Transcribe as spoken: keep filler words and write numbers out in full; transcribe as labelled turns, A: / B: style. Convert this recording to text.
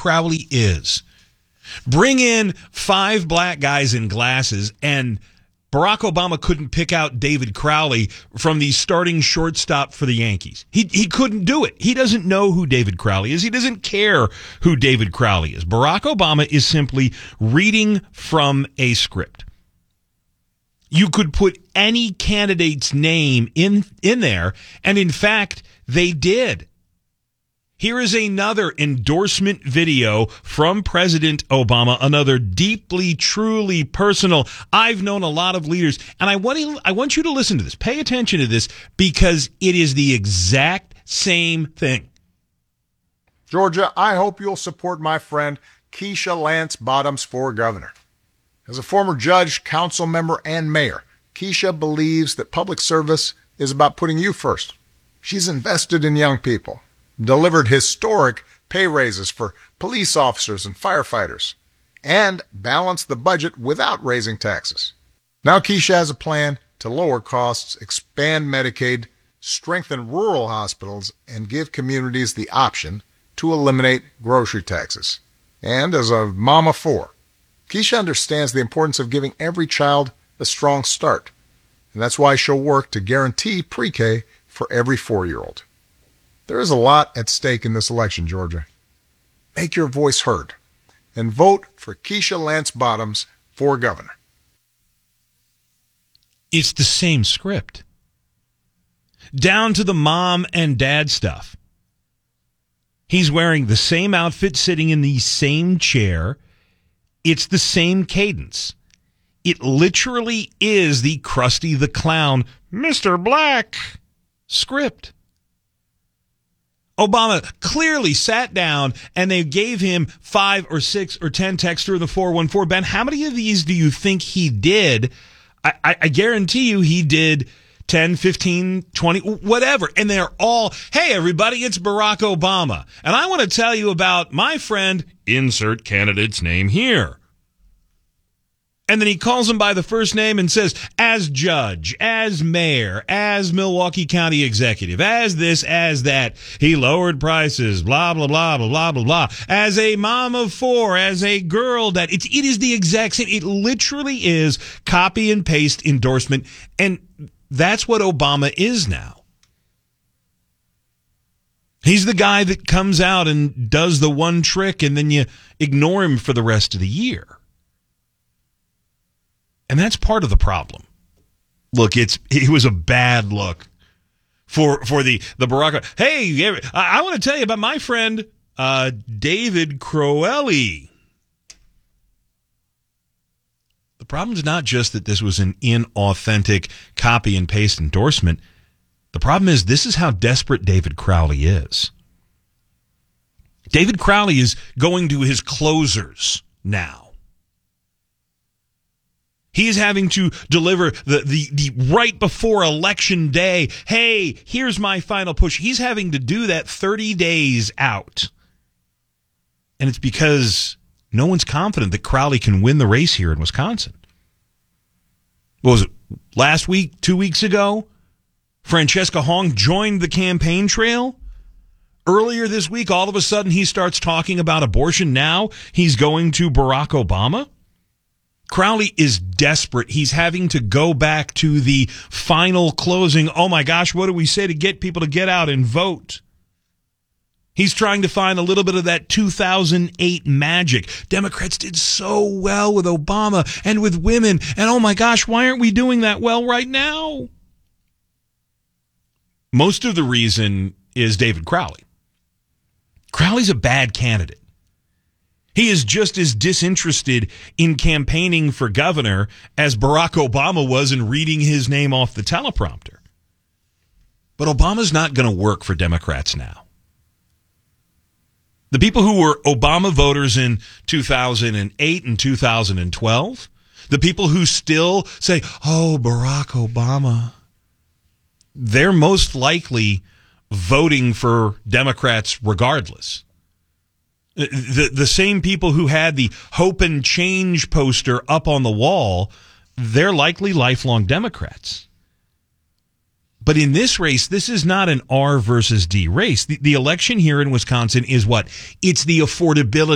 A: Crowley is. Bring in five black guys in glasses, and Barack Obama couldn't pick out David Crowley from the starting shortstop for the Yankees. He he couldn't do it. He doesn't know who David Crowley is. He doesn't care who David Crowley is. Barack Obama is simply reading from a script. You could put any candidate's name in, in there, and in fact, they did. Here is another endorsement video from President Obama, another deeply, truly personal. I've known a lot of leaders, and I want to, I want you to listen to this. Pay attention to this, because it is the exact same thing.
B: Georgia, I hope you'll support my friend Keisha Lance Bottoms for governor. As a former judge, council member, and mayor, Keisha believes that public service is about putting you first. She's invested in young people, delivered historic pay raises for police officers and firefighters, and balanced the budget without raising taxes. Now Keisha has a plan to lower costs, expand Medicaid, strengthen rural hospitals, and give communities the option to eliminate grocery taxes. And as a mom of four, Keisha understands the importance of giving every child a strong start, and that's why she'll work to guarantee pre-K for every four-year-old. There is a lot at stake in this election, Georgia. Make your voice heard and vote for Keisha Lance Bottoms for governor.
A: It's the same script, down to the mom and dad stuff. He's wearing the same outfit, sitting in the same chair. It's the same cadence. It literally is the Krusty the Clown, Mister Black script. Obama clearly sat down and they gave him five or six or ten texts through the four one four. Ben, how many of these do you think he did? I, I, I guarantee you he did ten, fifteen, twenty, whatever. And they're all, hey, everybody, it's Barack Obama. And I want to tell you about my friend, insert candidate's name here. And then he calls him by the first name and says, as judge, as mayor, as Milwaukee County executive, as this, as that. He lowered prices, blah, blah, blah, blah, blah, blah, blah. As a mom of four, as a girl that it's, it is the exact same. It literally is copy and paste endorsement. And that's what Obama is now. He's the guy that comes out and does the one trick and then you ignore him for the rest of the year. And that's part of the problem. Look, it's it was a bad look for for the the Barack. Hey, I, I want to tell you about my friend uh, David Crowley. The problem is not just that this was an inauthentic copy and paste endorsement. The problem is this is how desperate David Crowley is. David Crowley is going to his closers now. He is having to deliver the, the, the right before election day. Hey, here's my final push. He's having to do that thirty days out. And it's because no one's confident that Crowley can win the race here in Wisconsin. What was it? Last week, two weeks ago, Francesca Hong joined the campaign trail. Earlier this week, all of a sudden, he starts talking about abortion. Now he's going to Barack Obama. Crowley is desperate. He's having to go back to the final closing. Oh my gosh, what do we say to get people to get out and vote? He's trying to find a little bit of that two thousand eight magic. Democrats did so well with Obama and with women. And oh my gosh, why aren't we doing that well right now? Most of the reason is David Crowley. Crowley's a bad candidate. He is just as disinterested in campaigning for governor as Barack Obama was in reading his name off the teleprompter. But Obama's not going to work for Democrats now. The people who were Obama voters in two thousand eight and two thousand twelve, the people who still say, oh, Barack Obama, they're most likely voting for Democrats regardless. The the same people who had the Hope and Change poster up on the wall, they're likely lifelong Democrats. But in this race, this is not an R versus D race. The, the election here in Wisconsin is what? It's the affordability